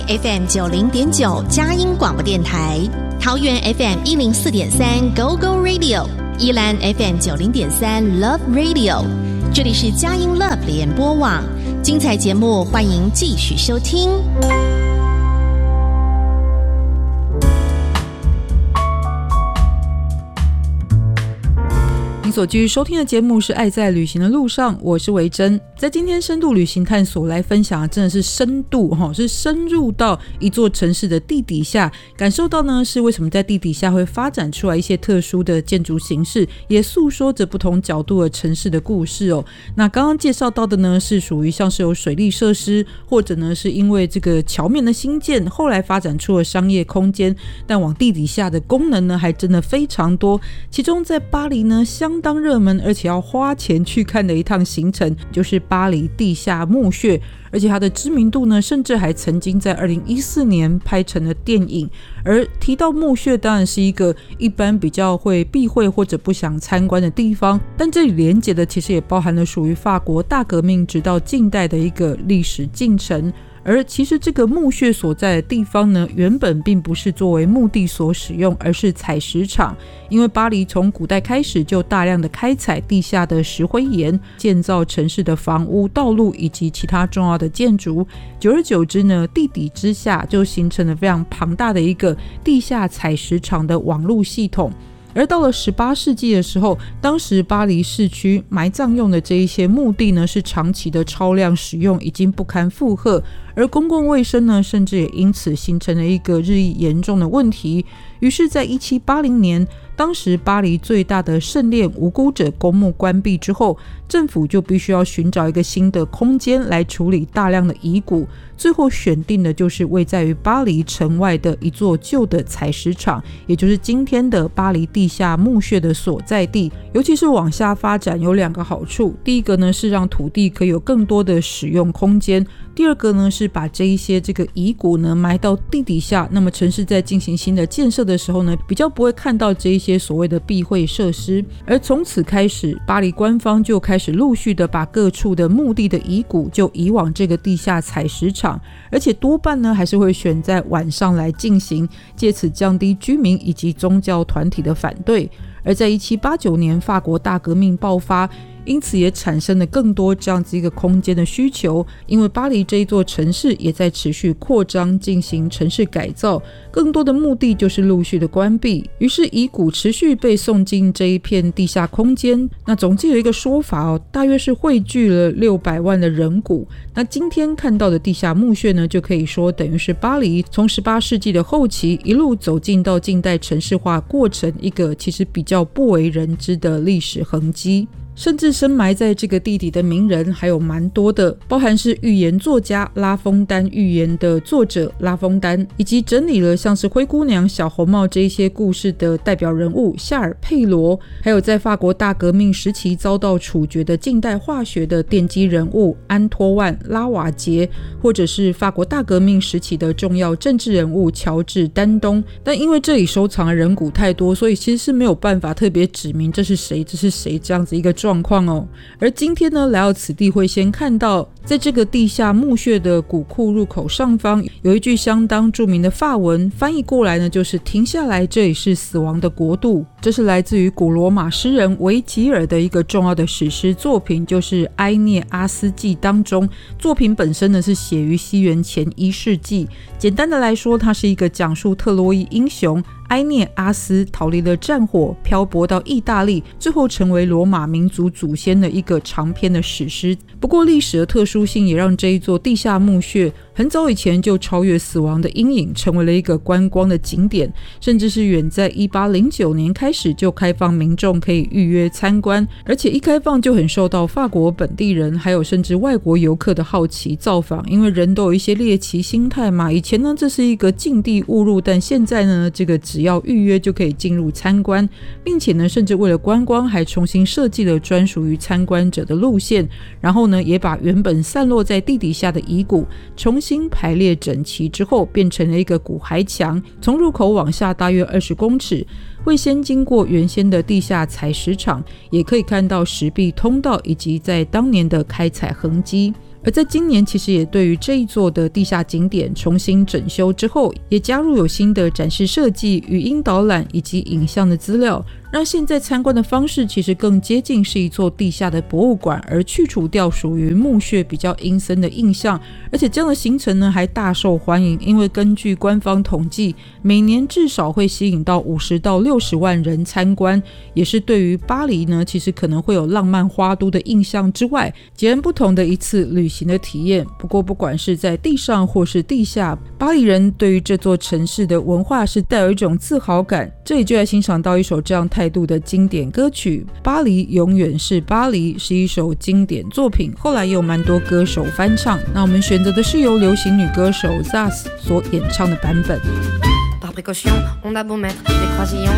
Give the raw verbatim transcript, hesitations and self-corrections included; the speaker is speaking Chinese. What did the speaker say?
F M 九零点九佳音广播电台，桃园 F M 一零四点三 Go Go Radio， 宜兰 F M 九零点三 Love Radio， 这里是佳音 Love 联播网，精彩节目欢迎继续收听。 您所继续收听的节目是爱在旅行的路上，我是维珍。在今天深度旅行探索来分享的真的是深度，是深入到一座城市的地底下，感受到呢是为什么在地底下会发展出来一些特殊的建筑形式，也诉说着不同角度的城市的故事哦。那刚刚介绍到的呢是属于像是有水利设施，或者呢是因为这个桥面的兴建后来发展出了商业空间，但往地底下的功能呢还真的非常多。其中在巴黎呢相当热门而且要花钱去看的一趟行程就是巴黎地下墓穴，而且它的知名度呢甚至还曾经在二零一四年拍成了电影。而提到墓穴当然是一个一般比较会避讳或者不想参观的地方，但这里连结的其实也包含了属于法国大革命直到近代的一个历史进程。而其实这个墓穴所在的地方呢，原本并不是作为墓地所使用，而是采石场。因为巴黎从古代开始就大量的开采地下的石灰岩，建造城市的房屋、道路以及其他重要的建筑。久而久之呢，地底之下就形成了非常庞大的一个地下采石场的网路系统。而到了十八世纪的时候，当时巴黎市区埋葬用的这一些墓地呢，是长期的超量使用，已经不堪负荷，而公共卫生呢，甚至也因此形成了一个日益严重的问题。于是在一七八零年，当时巴黎最大的圣殿无辜者公墓关闭之后，政府就必须要寻找一个新的空间来处理大量的遗骨，最后选定的就是位在于巴黎城外的一座旧的采石场，也就是今天的巴黎地下墓穴的所在地。尤其是往下发展有两个好处，第一个呢是让土地可以有更多的使用空间，第二个呢是把这一些这个遗骨呢埋到地底下，那么城市在进行新的建设的时候呢，比较不会看到这一些所谓的避讳设施。而从此开始，巴黎官方就开始陆续的把各处的墓地的遗骨就移往这个地下采石场，而且多半呢还是会选在晚上来进行，借此降低居民以及宗教团体的反对。而在一七八九年法国大革命爆发，因此也产生了更多这样子一个空间的需求，因为巴黎这一座城市也在持续扩张，进行城市改造，更多的墓地就是陆续的关闭，于是遗骨持续被送进这一片地下空间。那总计有一个说法哦，大约是汇聚了六百万的人骨。那今天看到的地下墓穴呢，就可以说等于是巴黎从十八世纪的后期一路走进到近代城市化过程一个其实比较不为人知的历史痕迹。甚至深埋在这个地底的名人还有蛮多的，包含是寓言作家拉封丹寓言的作者拉封丹，以及整理了像是灰姑娘、小红帽这一些故事的代表人物夏尔佩罗，还有在法国大革命时期遭到处决的近代化学的奠基人物安托万拉瓦杰，或者是法国大革命时期的重要政治人物乔治丹东。但因为这里收藏的人骨太多，所以其实是没有办法特别指明这是谁这是谁这样子一个状况哦。而今天呢，来到此地会先看到，在这个地下墓穴的古库入口上方有一句相当著名的法文，翻译过来呢就是停下来，这里是死亡的国度。这是来自于古罗马诗人维吉尔的一个重要的史诗作品，就是《埃涅阿斯纪》当中。作品本身呢是写于西元前一世纪，简单的来说，它是一个讲述特洛伊英雄埃涅阿斯逃离了战火，漂泊到意大利，最后成为罗马民族祖先的一个长篇的史诗。不过历史的特殊性也让这一座地下墓穴很早以前就超越死亡的阴影，成为了一个观光的景点，甚至是远在一八零九年开始就开放民众可以预约参观，而且一开放就很受到法国本地人还有甚至外国游客的好奇造访，因为人都有一些猎奇心态嘛。以前呢这是一个禁地误入，但现在呢这个只要预约就可以进入参观，并且呢甚至为了观光还重新设计了专属于参观者的路线，然后呢也把原本散落在地底下的遗骨重新排列整齐之后，变成了一个骨骸墙，从入口往下大约二十公尺，会先经过原先的地下采石场，也可以看到石壁通道以及在当年的开采痕迹。 而在今年其实也对于这一座的地下景点重新整修之后，也加入有新的展示设计、语音导览以及影像的资料，让现在参观的方式其实更接近是一座地下的博物馆，而去除掉属于墓穴比较阴森的印象。而且这样的行程呢还大受欢迎，因为根据官方统计，每年至少会吸引到五十到六十万人参观，也是对于巴黎呢其实可能会有浪漫花都的印象之外，截然不同的一次旅行的体验。不过不管是在地上或是地下，巴黎人对于这座城市的文化是带有一种自豪感。这里就来欣赏到一首这样态度的经典歌曲《巴黎永远是巴黎》，是一首经典作品，后来也有蛮多歌手翻唱。那我们选择的是由流行女歌手 Zaz 所演唱的版本。 Par précaution, on a beau mettre des croisillons